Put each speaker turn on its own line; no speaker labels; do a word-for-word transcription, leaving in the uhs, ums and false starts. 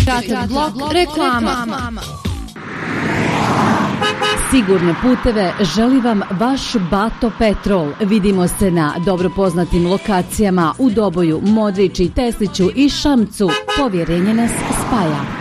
Kratak blok reklama.
Sigurne puteve želi vam vaš Bato Petrol. Vidimo se na dobro poznatim lokacijama u Doboju, Modrići, Tesliću i Šamcu. Povjerenje nas spaja.